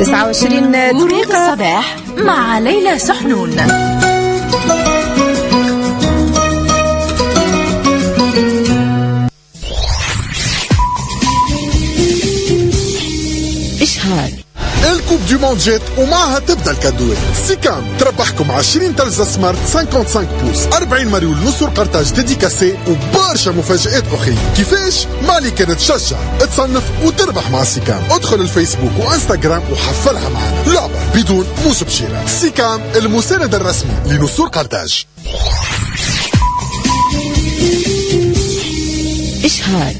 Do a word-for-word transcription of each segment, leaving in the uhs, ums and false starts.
تسعة وعشرين دقيقة الصباح مع ليلى سحنون. إشهار الكوب دي موند جيت ومعها تبدا الكادوات. سيكام تربحكم عشرين تلفزة سمارت خمسة وخمسين بوص، أربعين ماريول نص قرطاج ديديكاسي وبرشا مفاجآت أخرى. كيفاش؟ مالي كانت تشجع تصنف وتربح مع سيكام. ادخل الفيسبوك وانستغرام وحفلها معنا. لعبة بدون موس بشيرة. سيكام المساند الرسمي لنصور قرطاج. إشهار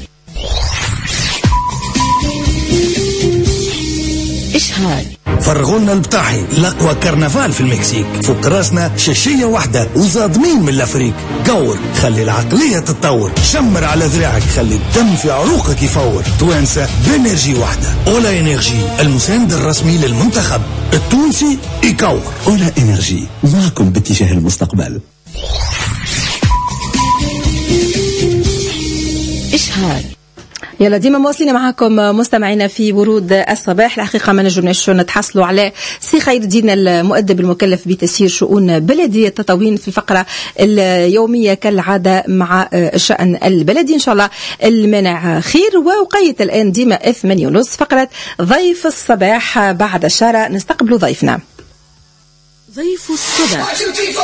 إشهار فرغونا البطاحي الأقوى كرنفال في المكسيك. فوق راسنا شاشية واحدة وزادمين من الأفريق. قور خلي العقلية تتطور. شمر على ذراعك خلي الدم في عروقك يفور. توانسة بانرجي واحدة. أولا انرجي المساند الرسمي للمنتخب التونسي يكور. أولا انرجي معكم باتجاه المستقبل. إشهار. يلا ديما مواصلين معكم مستمعينا في ورود الصباح. الحقيقة ما نجمناش نتحصلوا على سي خير الدين المؤدب المكلف بتسيير شؤون بلدية تطاوين في الفقرة اليومية كالعادة مع الشأن البلدي. إن شاء الله المانع خير. ووقيت الآن ديما ثمانية ونص فقرة ضيف الصباح. بعد الشارع نستقبل ضيفنا ضيف الصباح.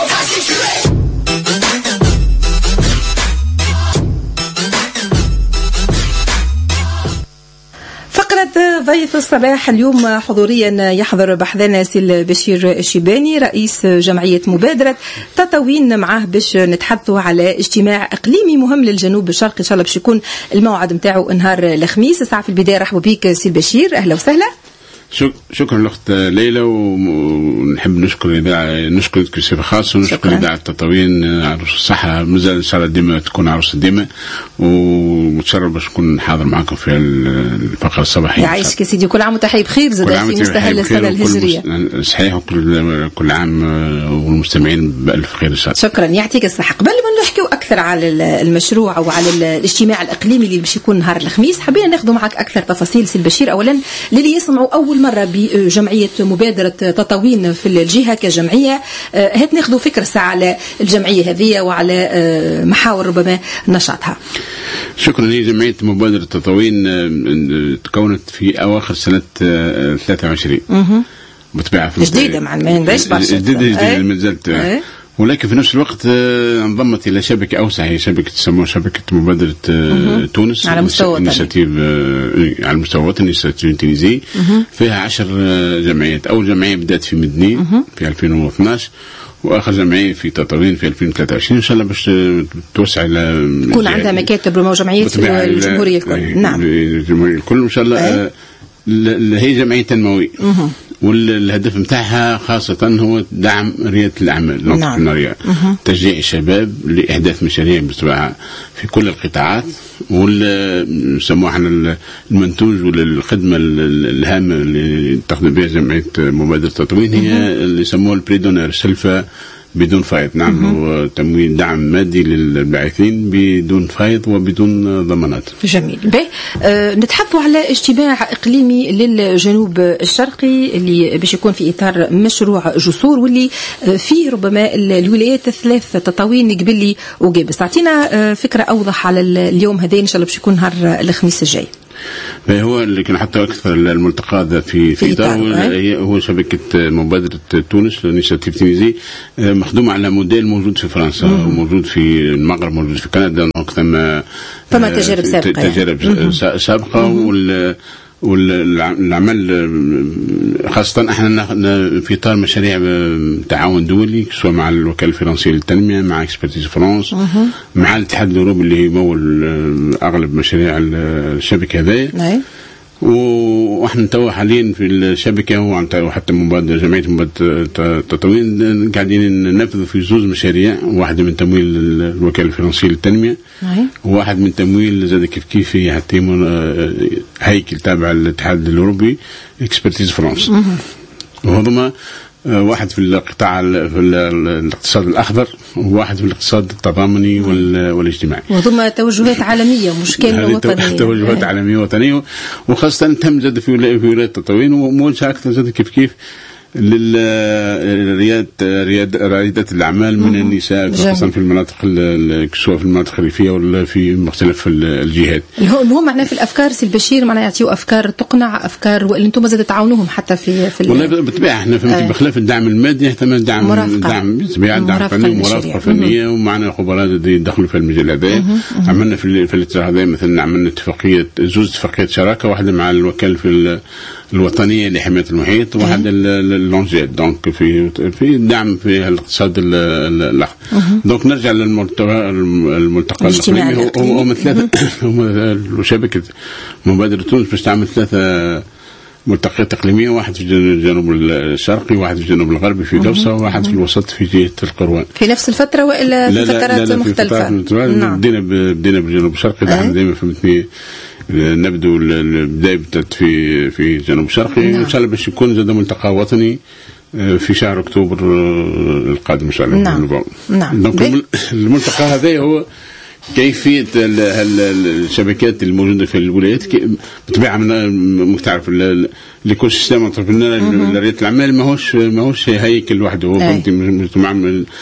ضيف الصباح اليوم حضوريا يحضر بحثنا سي بشير الشيباني رئيس جمعية مبادرة تطاوين. معاه باش نتحدثوا على اجتماع اقليمي مهم للجنوب الشرقي. ان شاء الله باش يكون الموعد نتاعو نهار الخميس الساعة. في البداية رحبوا بك سي بشير، اهلا وسهلا. شكرا لأخت ليلى، ونحب نشكر الإذاعة، نشكرك بصفة خاصة، ونشكر إذاعة تطاوين عروس الصحة. مازال إن شاء الله ديما تكون عروس ديما، ومتشرف باش نكون حاضر معكم في الفقرة الصباحية. يعيشك سيدي، كل عام وانت حي بخير. زاد في مستهل السنة الهجرية. صحيح، وكل كل عام والمستمعين بألف خير إن شاء الله. شكرا يعطيك الصحة. قبل ما نحكيو أكثر على المشروع أو على الاجتماع الإقليمي اللي باش يكون نهار الخميس، حبينا ناخذ معك أكثر تفاصيل سي البشير. أولا للي يسمعوا أول مرة بجمعية مبادرة تطاوين في الجهة كجمعية، هات ناخذوا فكرة ساعة على الجمعية هذه وعلى محاور ربما نشاطها. شكرا. هي جمعية مبادرة تطاوين تكونت في أواخر سنة ثلاثة وعشرين. بطبيعة جديدة، مع ما عندهاش برشا جديدة جديدة ما زالت، ولكن في نفس الوقت انضمت إلى شبكة أوسع، هي شبكة تسموها شبكة مبادرة تونس على مستوى على المستوى الوطني، إنيشيتيف تونسي. فيها عشر جمعيات. أول جمعية بدأت في مدني في ألفين واثناش، واخر جمعيه في تطاوين في ألفين وثلاثة وعشرين. ان شاء الله باش توسع الى يكون عندها مكاتب وجمعيات في الجمهوريه الكل. نعم، الجمهوريه الكل ان شاء الله. أه؟ هي جمعيه تنمويه، والهدف نتاعها خاصة هو دعم ريادة الأعمال الانتربرونية، تشجيع الشباب لإحداث مشاريع بطبيعة في كل القطاعات. والسموها احنا المنتوج والخدمة الهامة اللي تخدم بها جمعية مبادرة تطاوين هي اللي يسموها البريدونير، سلفة بدون فائض. نعم، تمويل دعم مادي للباعثين بدون فائض وبدون ضمانات. جميل. باهي أه نتحدثوا على اجتماع اقليمي للجنوب الشرقي اللي باش يكون في اطار مشروع جسور، واللي فيه ربما الولايات الثلاث تطاوين قبلي وقابس. اعطينا فكره اوضح على اليوم هذا ان شاء الله باش يكون نهار الخميس الجاي. هو اللي كان حتى أكثر الملتقى هذا في في إطار هو شبكة مبادرة تونس الانيشيتيف تونسي، مخدوم على موديل موجود في فرنسا وموجود في المغرب، موجود في كندا. ثم ثم تجارب سابقة تجارب يعني. سابقة وال والعمل خاصة احنا في اطار مشاريع تعاون دولي، سواء مع الوكالة الفرنسية للتنمية، مع اكسبرتيز فرانس، مع الاتحاد الاوروبي اللي يمول اغلب مشاريع الشبكة هذه. واحنا تو حاليا في الشبكه وحتى مبادره جمعيه مبادره تطاوين قاعدين ننفذ في زوج مشاريع، واحده من تمويل الوكاله الفرنسيه للتنميه، وواحد من تمويل زاد كيف كيف حتى هيكل تابع للاتحاد الاوروبي اكسبرتيز فرانس. وهذوما واحد في القطاع في الاقتصاد الأخضر وواحد في الاقتصاد التضامني والاجتماعي. وثم توجهات عالمية مش كلمة وطنية. توجهات عالمية وطنية وخاصة تم زاد في ولاية تطاوين وموجهة أكثر زاد كيف كيف للريادة ريادة الأعمال من النساء خاصة في المناطق سواء في المناطق الريفية ولا في مختلف الجهات. اللي هو هو معناه في الأفكار سي البشير معناه يعطيوا أفكار تقنع أفكار واللي أنتم زاد تعاونوهم حتى في في. والله بالطبيعة احنا فهمت آه. بخلاف الدعم المادي احنا دعم مرافقة. دعم بالطبيعة دعم فني ومرافقة فنية ومعنا خبراء يدخلوا في المجال هذا. عملنا في في الاتجاه هذا مثلا عملنا اتفاقية زوج اتفاقيات شراكة واحدة مع الوكالة في الوطنية لحماية المحيط وواحد اللونجيت دونك في في دعم في الاقتصاد الأخضر. دونك نرجع للملتقى الملتقى الإقليمي هو هو ثلاثة شبكة مبادرة تونس باش تعمل ثلاثة ملتقيات إقليمية واحد في الجنوب الشرقي واحد في الجنوب الغربي في دوسة وواحد في الوسط في جهة القروان. في نفس الفترة وإلا في فترات مختلفة؟ نعم. بدينا بدينا بالجنوب الشرقي دعم دائما فهمتني نبدو البداية بدأت في في الجنوب الشرقي نعم. إن شاء الله باش يكون زاد ملتقى وطني في شهر أكتوبر القادم إن شاء الله. نعم. نعم. دونك الملتقى هذا هو كيفية الشبكات الموجودة في الولايات بطبيعة من تعرف لكل سيستم انتربرونير لريادة الأعمال ماهوش ماهوش هيكل وحده هو فهمتي مجتمع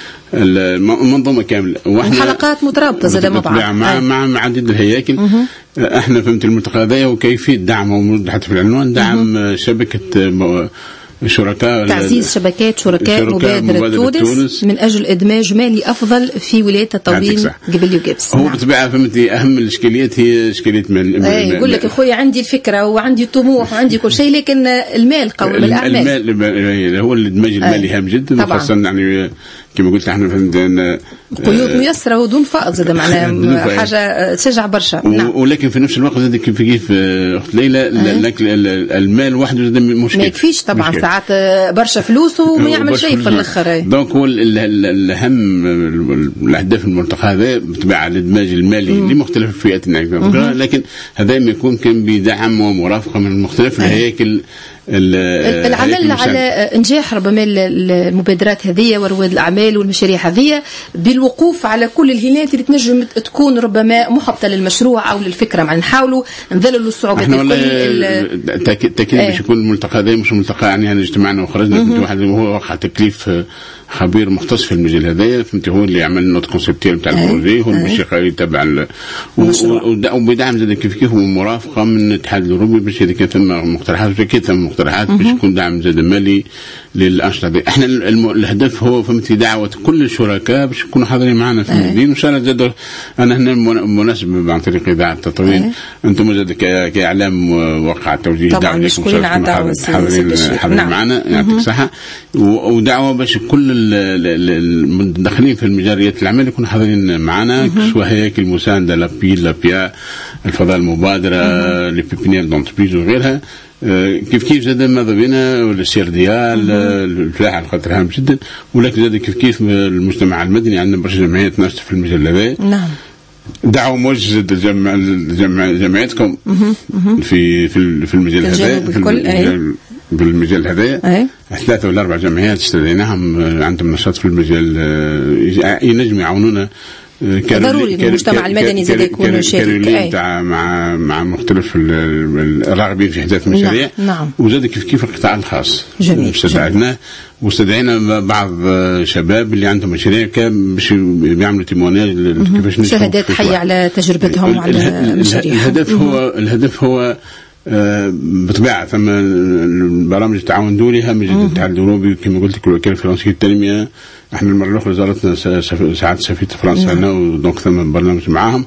المنظومة كاملة حلقات مترابطة زي مع بعض مع مع عديد الهياكل. احنا فهمت الملتقى هذا وكيفية دعمه وموجود حتى في العنوان دعم شبكة شركاء تعزيز شبكات شركاء, شركاء مبادرة, مبادرة تونس, تونس من أجل إدماج مالي أفضل في ولاية تطاوين قبل يوجبس. هو بطبيعة فهمتي أهم الإشكاليات هي إشكالية مال. أي يقول لك أخوي عندي الفكرة وعندي طموح وعندي كل شيء لكن المال قوي الأعمال. المال هو الإدماج المالي هام جدا خاصة يعني كما قلت احنا فهمنا قيود ميسرة ودون فائض زاد معناها حاجة تشجع برشا. نعم. ولكن في نفس الوقت زاد كيف كيف أخت ليلى المال وحده زاد مشكلة. ما يكفيش طبعا مشكلة. ساعات برشا فلوس وما يعمل شيء في الآخر. دونك هو الأهم الأهداف الملتقى هذا بطبيعة الإدماج المالي لمختلف الفئات لكن هذا ما يكون كان بدعم ومرافقة من مختلف الهياكل العمل على انجاح ربما المبادرات هذه ورواد الاعمال والمشاريع هذه بالوقوف على كل الهينات اللي تنجم تكون ربما محبطه للمشروع او للفكره. مع نحاولوا نذللوا الصعوبات الكل. تاكيد باش يكون الملتقى هذا مش ملتقى يعني اجتمعنا وخرجنا في واحد هو وقع تكليف خبير مختص في المجال هذا فهمتي هو اللي يعمل النوت كونسيبتير نتاع البروجي هو اللي باش يتبع وبدعم زاد كيف كيف ومرافقه من الاتحاد الاوروبي باش اذا كان ثم مقترحات كي ثم مقترحات باش يكون دعم زاد مالي للانشطه هذه. احنا الهدف هو فهمتي دعوه كل الشركاء باش يكونوا حاضرين معنا في المدينه وان شاء الله زاد انا هنا مناسبه عن طريق اذاعه تطاوين انتم زاد كاعلام وقع توجيه دعوه لكم حاضرين حاضرين معنا يعطيك الصحه ودعوه باش كل المدخلين في المجال ريادة الأعمال يكونوا حاضرين معنا سواء هياكل المساندة لابي لابيا الفضاء المبادرة لبيبينيال دونتربريز وغيرها كيف كيف زاد ماذا بينا والسير ديال الفلاح على خاطر هام جدا ولكن زاد كيف كيف المجتمع المدني عندنا برشا جمعيات ناشطة في المجال هذا. نعم. دعوة موجزة جمعيتكم في في المجال هذا بالمجال هذا ثلاثة ولا أربع جمعيات استدعيناهم عندهم نشاط في المجال ينجم يعاونونا ضروري المجتمع المدني زاد يكون شريك مع مع مختلف الراغبين في احداث المشاريع. نعم. نعم. وزاد كيف كيف القطاع الخاص استدعيناه واستدعينا بعض شباب اللي عندهم مشاريع باش يعملوا تيموناج كيفاش شهادات حية على تجربتهم على المشاريع. الهدف هو الهدف هو بطبيعة ثم برامج التعاون الدولي هامة جدا الاتحاد الأوروبي كما قلت لك الوكالة الفرنسية للتنمية احنا المرة الأخرى زارتنا ساعات سفيرة فرنسا هنا ودونك ثم برنامج معاهم